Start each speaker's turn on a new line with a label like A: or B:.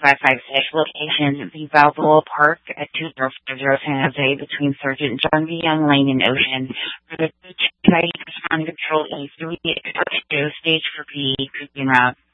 A: 556 location, the Balboa Park at 2050 San Jose between Sergeant John B. Young Lane and Ocean. For the site, respond control E3, expect to stage for P, creeping route.